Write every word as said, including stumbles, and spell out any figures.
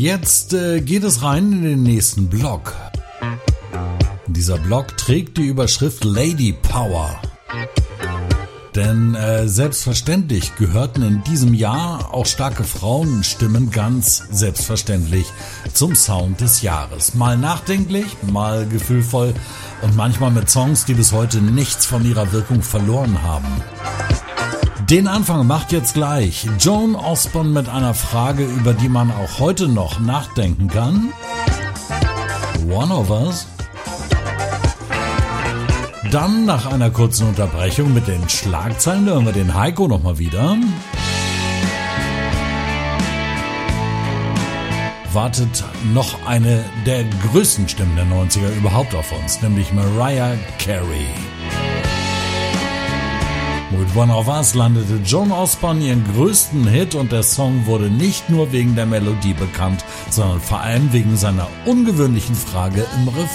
Jetzt äh, geht es rein in den nächsten Block. Dieser Block trägt die Überschrift Lady Power. Denn äh, selbstverständlich gehörten in diesem Jahr auch starke Frauenstimmen ganz selbstverständlich zum Sound des Jahres. Mal nachdenklich, mal gefühlvoll und manchmal mit Songs, die bis heute nichts von ihrer Wirkung verloren haben. Den Anfang macht jetzt gleich Joan Osborne mit einer Frage, über die man auch heute noch nachdenken kann. One of Us. Dann nach einer kurzen Unterbrechung mit den Schlagzeilen hören wir den Heiko nochmal wieder. Wartet noch eine der größten Stimmen der neunziger überhaupt auf uns, nämlich Mariah Carey. Mit One of Us landete Joan Osborne ihren größten Hit und der Song wurde nicht nur wegen der Melodie bekannt, sondern vor allem wegen seiner ungewöhnlichen Frage im Refrain.